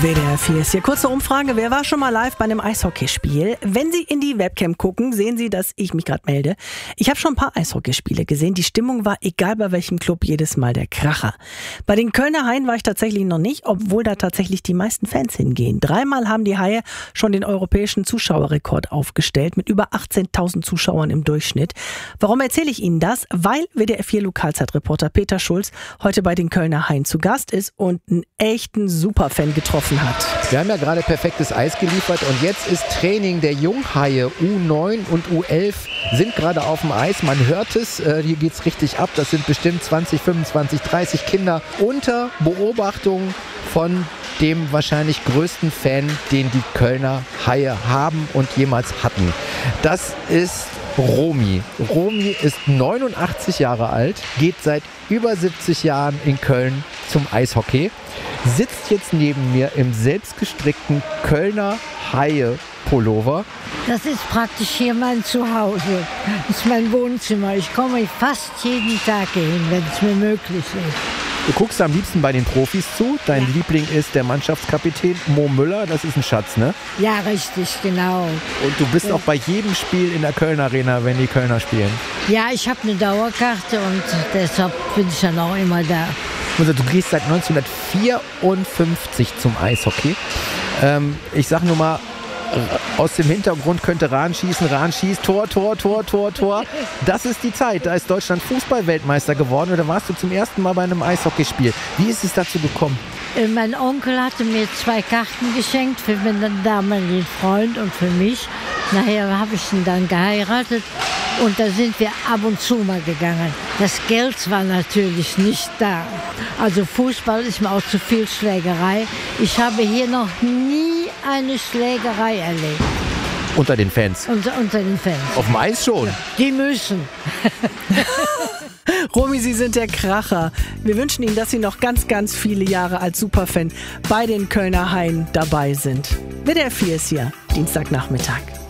WDR 4 ist hier. Kurze Umfrage. Wer war schon mal live bei einem Eishockeyspiel? Wenn Sie in die Webcam gucken, sehen Sie, dass ich mich gerade melde. Ich habe schon ein paar Eishockeyspiele gesehen. Die Stimmung war, egal bei welchem Club, jedes Mal der Kracher. Bei den Kölner Haien war ich tatsächlich noch nicht, obwohl da tatsächlich die meisten Fans hingehen. 3-mal haben die Haie schon den europäischen Zuschauerrekord aufgestellt, mit über 18.000 Zuschauern im Durchschnitt. Warum erzähle ich Ihnen das? Weil WDR 4 Lokalzeitreporter Peter Schulz heute bei den Kölner Haien zu Gast ist und einen echten Superfan getroffen hat. Wir haben ja gerade perfektes Eis geliefert und jetzt ist Training der Junghaie. U9 und U11 sind gerade auf dem Eis. Man hört es, hier geht es richtig ab. Das sind bestimmt 20, 25, 30 Kinder unter Beobachtung von dem wahrscheinlich größten Fan, den die Kölner Haie haben und jemals hatten. Das ist Romy. Romy ist 89 Jahre alt, geht seit über 70 Jahren in Köln zum Eishockey, sitzt jetzt neben mir im selbstgestrickten Kölner Haie-Pullover. Das ist praktisch hier mein Zuhause. Das ist mein Wohnzimmer. Ich komme fast jeden Tag hier hin, wenn es mir möglich ist. Du guckst am liebsten bei den Profis zu. Dein Liebling ist der Mannschaftskapitän Mo Müller. Das ist ein Schatz, ne? Ja, richtig, genau. Und du bist auch bei jedem Spiel in der Kölner Arena, wenn die Kölner spielen? Ja, ich habe eine Dauerkarte und deshalb bin ich dann auch immer da. Also, du gehst seit 1954 zum Eishockey. Ich sag nur mal, aus dem Hintergrund könnte Rahn schießt, Tor. Das ist die Zeit. Da ist Deutschland Fußball-Weltmeister geworden. Und da warst du zum ersten Mal bei einem Eishockeyspiel. Wie ist es dazu gekommen? Mein Onkel hatte mir 2 Karten geschenkt für meinen damaligen Freund und für mich. Nachher habe ich ihn dann geheiratet und da sind wir ab und zu mal gegangen. Das Geld war natürlich nicht da. Also Fußball ist mir auch zu viel Schlägerei. Ich habe hier noch nie eine Schlägerei erlebt. Unter den Fans? Unter den Fans. Auf dem Eis schon? Ja, die müssen. Romy, Sie sind der Kracher. Wir wünschen Ihnen, dass Sie noch ganz, ganz viele Jahre als Superfan bei den Kölner Haien dabei sind. WDR 4 ist hier, Dienstagnachmittag.